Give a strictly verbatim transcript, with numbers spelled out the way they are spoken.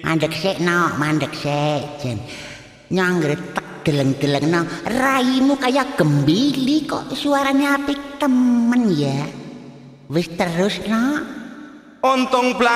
Mandek sik no, mandek sik jen. Nyangger tek deleng-deleng no, raimu kayak gembili kok suaranya apik temen ya. Wis terus no. Untung